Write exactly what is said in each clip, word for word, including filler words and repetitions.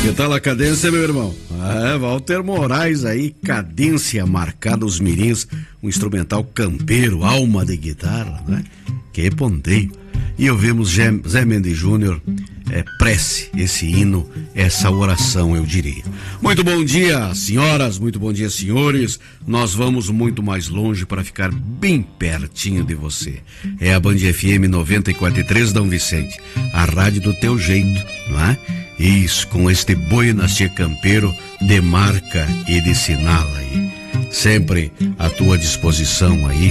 Que tal a cadência, meu irmão? É, Walter Moraes aí, cadência marcada, os mirins, um instrumental campeiro, alma de guitarra, né? Que ponteio. E ouvimos Zé Mendes Júnior, é, prece, esse hino, essa oração, eu diria. Muito bom dia, senhoras, muito bom dia, senhores. Nós vamos muito mais longe para ficar bem pertinho de você. É a Band F M noventa e quatro ponto três Dom Vicente, a rádio do teu jeito, não é? Isso, com este boi nascer campeiro de marca e de sinal aí. Sempre à tua disposição aí.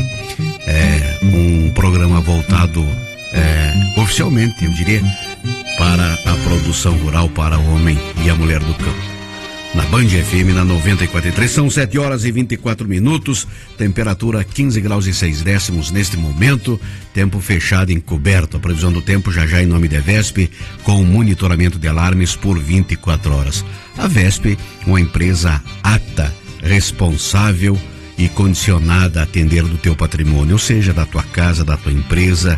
É um programa voltado é, oficialmente, eu diria, para a produção rural, para o homem e a mulher do campo. Na Band F M, na noventa e quatro ponto três, são sete horas e vinte e quatro minutos, temperatura quinze graus e seis décimos neste momento, tempo fechado e encoberto. A previsão do tempo já já em nome da Vesp, com monitoramento de alarmes por vinte e quatro horas. A Vesp, uma empresa apta, responsável e condicionada a atender do teu patrimônio, ou seja, da tua casa, da tua empresa,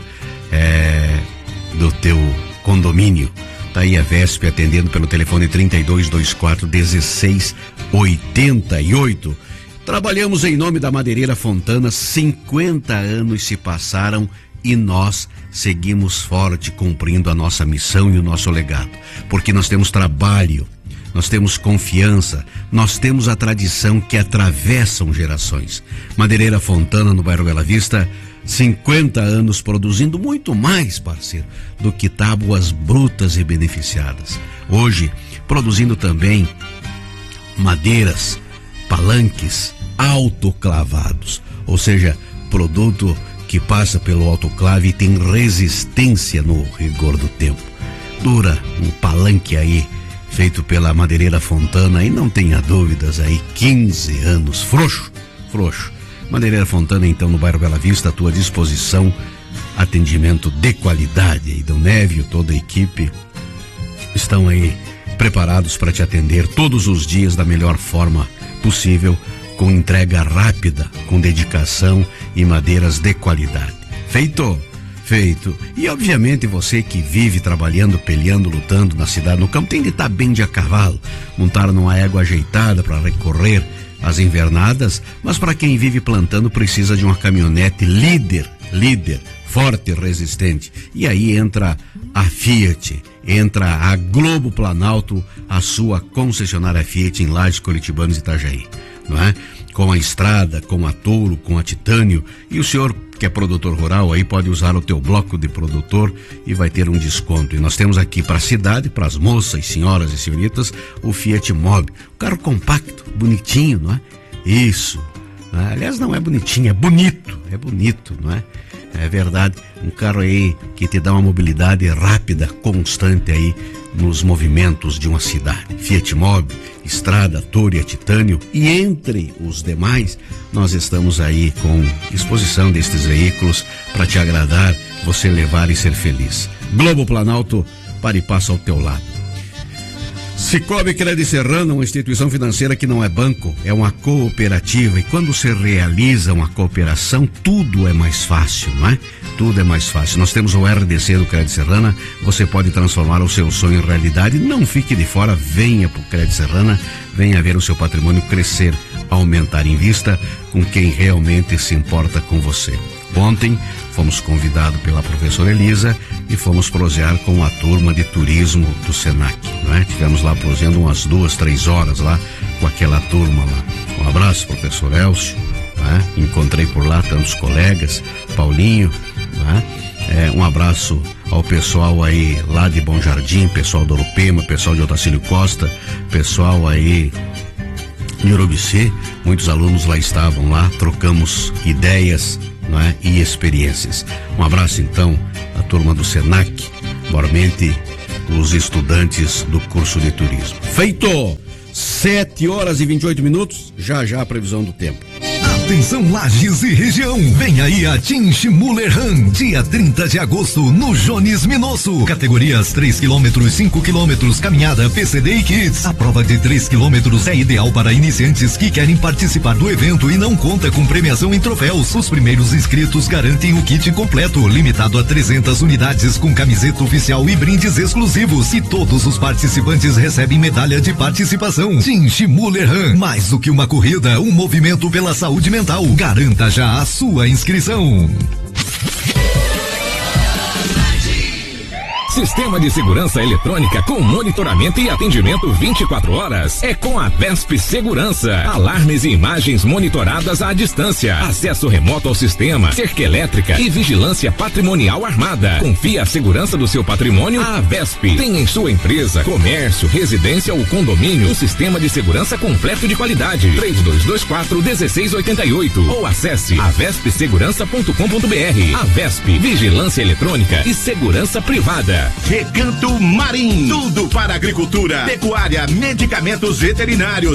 é, do teu condomínio. Tá aí a Vesp atendendo pelo telefone trinta e dois, vinte e quatro, dezesseis, oitenta e oito. Trabalhamos em nome da Madeireira Fontana, cinquenta anos se passaram e nós seguimos forte cumprindo a nossa missão e o nosso legado, porque nós temos trabalho, nós temos confiança, nós temos a tradição que atravessam gerações. Madeireira Fontana, no bairro Bela Vista, cinquenta anos produzindo muito mais, parceiro, do que tábuas brutas e beneficiadas. Hoje, produzindo também madeiras, palanques autoclavados, ou seja, produto que passa pelo autoclave e tem resistência no rigor do tempo. Dura um palanque aí, feito pela Madeireira Fontana, e não tenha dúvidas aí, quinze anos, frouxo, frouxo. Madeireira Fontana, então, no bairro Bela Vista, à tua disposição, atendimento de qualidade. E Dom Névio, toda a equipe estão aí preparados para te atender todos os dias da melhor forma possível, com entrega rápida, com dedicação e madeiras de qualidade. Feito? Feito. E obviamente você que vive trabalhando, peleando, lutando na cidade, no campo, tem de estar bem de a cavalo, montar numa égua ajeitada para recorrer as invernadas, mas para quem vive plantando precisa de uma caminhonete líder, líder, forte e resistente. E aí entra a Fiat, entra a Globo Planalto, a sua concessionária Fiat em Lages, Curitibanos e Itajaí, não é? Com a Estrada, com a Touro, com a Titânio, e o senhor que é produtor rural aí pode usar o teu bloco de produtor e vai ter um desconto. E nós temos aqui para a cidade, para as moças, senhoras e senhoritas, o Fiat Mobi, um carro compacto, bonitinho, não é? Isso, não é? Aliás, não é bonitinho, é bonito, é bonito, não é? É verdade, um carro aí que te dá uma mobilidade rápida, constante aí nos movimentos de uma cidade. Fiat Mobi, Estrada, Touro, Titânio e entre os demais, nós estamos aí com exposição destes veículos para te agradar, você levar e ser feliz. Globo Planalto, para e passa ao teu lado. Cicobi Crédito Serrana, uma instituição financeira que não é banco, é uma cooperativa, e quando se realiza uma cooperação, tudo é mais fácil, não é? Tudo é mais fácil. Nós temos o R D C do Crédito Serrana, você pode transformar o seu sonho em realidade. Não fique de fora, venha para o Crédito Serrana, venha ver o seu patrimônio crescer, aumentar. Invista com quem realmente se importa com você. Ontem fomos convidados pela professora Elisa e fomos prosear com a turma de turismo do Senac, não é? Tivemos lá proseando umas duas, três horas lá com aquela turma lá. Um abraço, professor Elcio, não é? Encontrei por lá tantos colegas, Paulinho, não é? É, um abraço ao pessoal aí lá de Bom Jardim, pessoal do Urupema, pessoal de Otacílio Costa, pessoal aí de Urubici, muitos alunos lá estavam lá, trocamos ideias, não é? E experiências. Um abraço então à turma do Senac, mormente os estudantes do curso de turismo. Feito! sete horas e vinte e oito minutos, já já a previsão do tempo. Atenção Lages e região, vem aí a Team Schmuller Run, dia trinta de agosto no Jones Minosso, categorias três quilômetros, cinco quilômetros, caminhada, P C D e Kids. A prova de três quilômetros é ideal para iniciantes que querem participar do evento e não conta com premiação em troféus. Os primeiros inscritos garantem o kit completo, limitado a trezentas unidades com camiseta oficial e brindes exclusivos, e todos os participantes recebem medalha de participação. Team Schmuller Run, mais do que uma corrida, um movimento pela saúde mental. Garanta já a sua inscrição. Sistema de segurança eletrônica com monitoramento e atendimento vinte e quatro horas. É com a Vesp Segurança. Alarmes e imagens monitoradas à distância. Acesso remoto ao sistema, cerca elétrica e vigilância patrimonial armada. Confie a segurança do seu patrimônio à Vesp. Tem em sua empresa, comércio, residência ou condomínio um sistema de segurança completo de qualidade. três dois dois quatro, um seis oito oito ou acesse a vesp segurança ponto com ponto br. A Vesp, vigilância eletrônica e segurança privada. Recanto Marim, tudo para agricultura, pecuária, medicamentos veterinários,